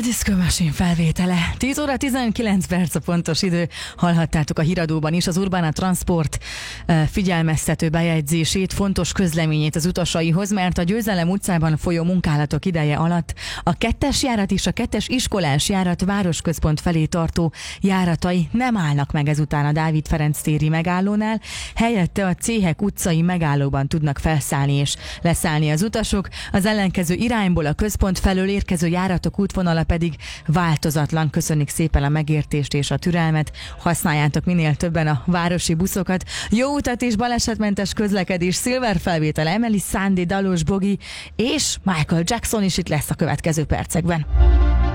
Disco Machine felvétele. 10 óra 19 perc a pontos idő. Hallhattátok a híradóban is az Urbana Transport figyelmeztető bejegyzését, fontos közleményét az utasaihoz, mert a Győzelem utcában folyó munkálatok ideje alatt a 2-es járat és a 2-es iskolás járat városközpont felé tartó járatai nem állnak meg ezután a Dávid Ferenc téri megállónál, helyette a Céhek utcai megállóban tudnak felszállni és leszállni az utasok, az ellenkező irányból a központ felől érkező járatok útvonala pedig változatlan. Köszönjük szépen a megértést és a türelmet, használjátok minél többen a városi buszokat. Jó utat és balesetmentes közlekedés. Silver felvétel, Emeli Sandé, Dalos Bogi és Michael Jackson is itt lesz a következő percekben.